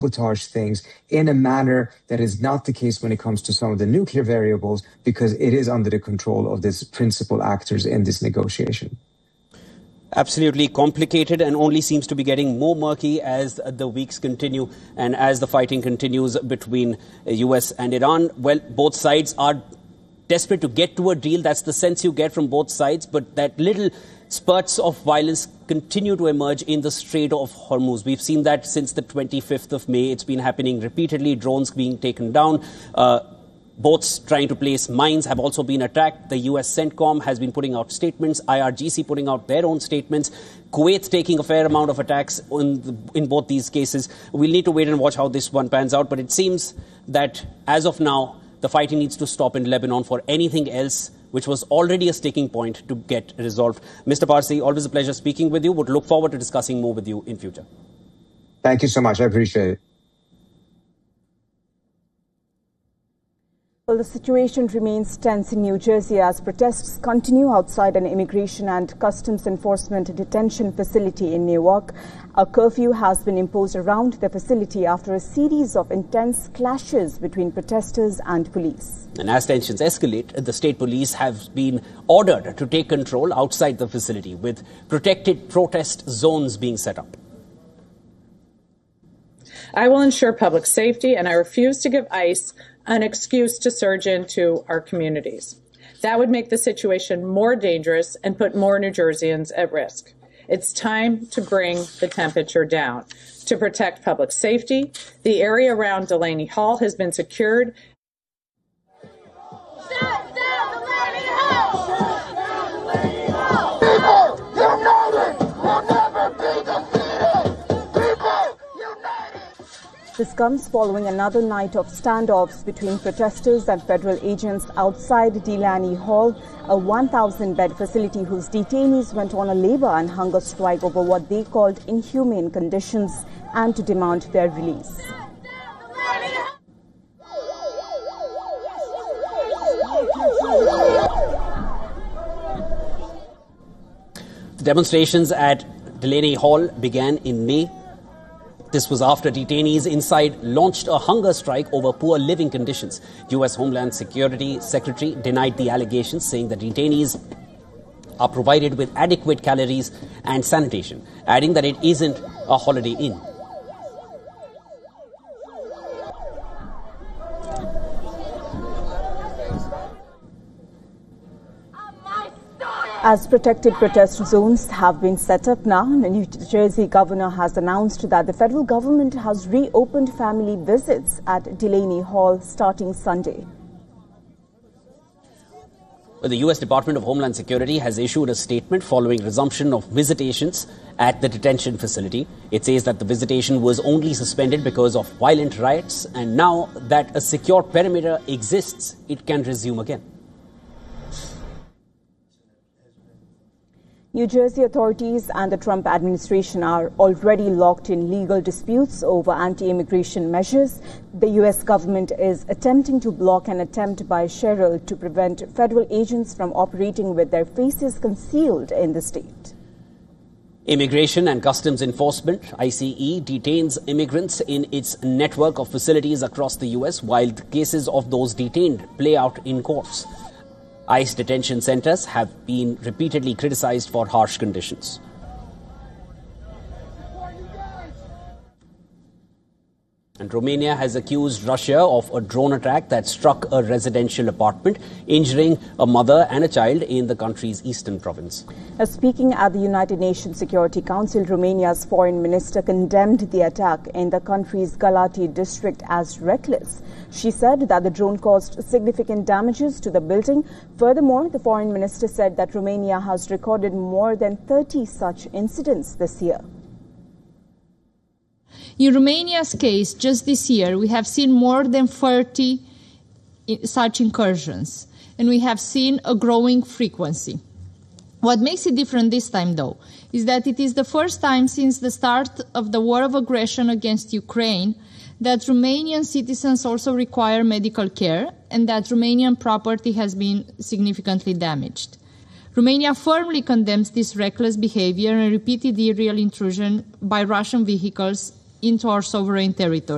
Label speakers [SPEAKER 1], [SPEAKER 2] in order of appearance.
[SPEAKER 1] sabotage things in a manner that is not the case when it comes to some of the nuclear variables, because it is under the control of these principal actors in this negotiation.
[SPEAKER 2] Absolutely complicated, and only seems to be getting more murky as the weeks continue and as the fighting continues between US and Iran. Well, both sides are desperate to get to a deal. That's the sense you get from both sides. But that little spurts of violence continue to emerge in the Strait of Hormuz. We've seen that since the 25th of May. It's been happening repeatedly, drones being taken down. Boats trying to place mines have also been attacked. The US CENTCOM has been putting out statements. IRGC putting out their own statements. Kuwait taking a fair amount of attacks in both these cases. We'll need to wait and watch how this one pans out. But it seems that as of now, the fighting needs to stop in Lebanon for anything else, which was already a sticking point, to get resolved. Mr. Parsi, always a pleasure speaking with you. Would look forward to discussing more with you in future.
[SPEAKER 1] Thank you so much. I appreciate it.
[SPEAKER 3] Well, the situation remains tense in New Jersey as protests continue outside an immigration and customs enforcement detention facility in Newark. A curfew has been imposed around the facility after a series of intense clashes between protesters and police.
[SPEAKER 2] And as tensions escalate, the state police have been ordered to take control outside the facility, with protected protest zones being set up.
[SPEAKER 4] I will ensure public safety, and I refuse to give ICE an excuse to surge into our communities. That would make the situation more dangerous and put more New Jerseyans at risk. It's time to bring the temperature down. To protect public safety, the area around Delaney Hall has been secured.
[SPEAKER 5] Shut down Delaney Hall! Shut down Delaney Hall! People united will never be defeated! People united!
[SPEAKER 3] This comes following another night of standoffs between protesters and federal agents outside Delaney Hall, a 1,000-bed facility whose detainees went on a labor and hunger strike over what they called inhumane conditions and to demand their release.
[SPEAKER 2] The demonstrations at Delaney Hall began in May. This was after detainees inside launched a hunger strike over poor living conditions. U.S. Homeland Security Secretary denied the allegations, saying that detainees are provided with adequate calories and sanitation, adding that it isn't a Holiday Inn.
[SPEAKER 3] As protected protest zones have been set up now, the New Jersey governor has announced that the federal government has reopened family visits at Delaney Hall starting Sunday.
[SPEAKER 2] Well, the U.S. Department of Homeland Security has issued a statement following resumption of visitations at the detention facility. It says that the visitation was only suspended because of violent riots, and now that a secure perimeter exists, it can resume again.
[SPEAKER 3] New Jersey authorities and the Trump administration are already locked in legal disputes over anti-immigration measures. The U.S. government is attempting to block an attempt by Sherrill to prevent federal agents from operating with their faces concealed in the state.
[SPEAKER 2] Immigration and Customs Enforcement, ICE, detains immigrants in its network of facilities across the U.S. while the cases of those detained play out in courts. ICE detention centers have been repeatedly criticized for harsh conditions. And Romania has accused Russia of a drone attack that struck a residential apartment, injuring a mother and a child in the country's eastern province.
[SPEAKER 3] Speaking at the United Nations Security Council, Romania's foreign minister condemned the attack in the country's Galati district as reckless. She said that the drone caused significant damages to the building. Furthermore, the foreign minister said that Romania has recorded more than 30 such incidents this year.
[SPEAKER 6] In Romania's case, just this year, we have seen more than 30 such incursions, and we have seen a growing frequency. What makes it different this time, though, is that it is the first time since the start of the war of aggression against Ukraine that Romanian citizens also require medical care and that Romanian property has been significantly damaged. Romania firmly condemns this reckless behavior and repeated aerial intrusion by Russian vehicles into our sovereign territory.